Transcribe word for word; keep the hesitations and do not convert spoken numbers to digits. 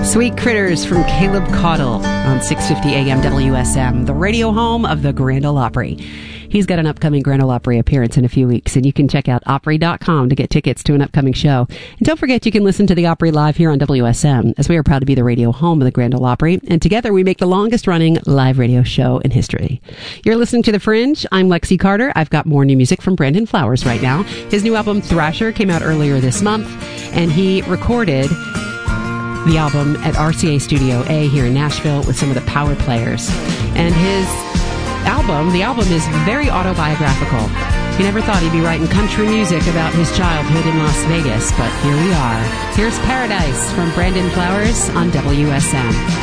Sweet Critters from Caleb Caudle on six fifty A M W S M, the radio home of the Grand Ole Opry. He's got an upcoming Grand Ole Opry appearance in a few weeks, and you can check out Opry dot com to get tickets to an upcoming show. And don't forget, you can listen to the Opry live here on W S M, as we are proud to be the radio home of the Grand Ole Opry, and together we make the longest-running live radio show in history. You're listening to The Fringe. I'm Lexi Carter. I've got more new music from Brandon Flowers right now. His new album, Thrasher, came out earlier this month, and he recorded the album at R C A Studio A here in Nashville with some of the Power Players. And his album, the album is very autobiographical. He never thought he'd be writing country music about his childhood in Las Vegas, but here we are. Here's Paradise from Brandon Flowers on W S M.